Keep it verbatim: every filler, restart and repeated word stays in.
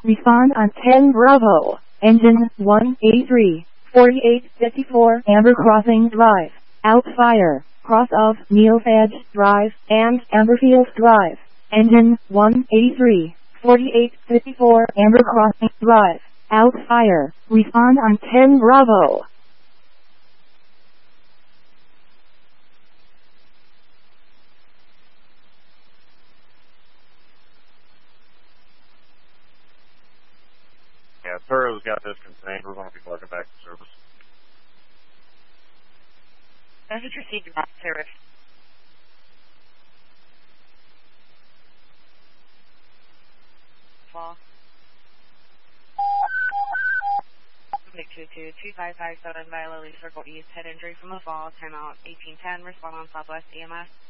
Respond on ten Bravo. Engine one eighty-three, forty-eight fifty-four Amber Crossing Drive, Outfire, cross of Neofedge Drive and Amberfield Drive. Engine one eighty-three, forty-eight fifty-four Amber Crossing Drive, Outfire. Respond on ten Bravo. Yeah, Turo's got this contained. We're going to be plugging back to service. Message received about service. Fall. two two two five five seven by Lily Circle East. Head injury from the fall. Timeout eighteen ten. Respond on Southwest E M S.